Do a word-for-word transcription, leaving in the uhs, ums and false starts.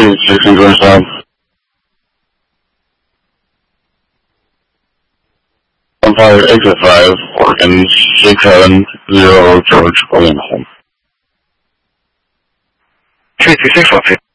eight six going south. Empire exit five, Oregon six seven zero George William home. three two six one two.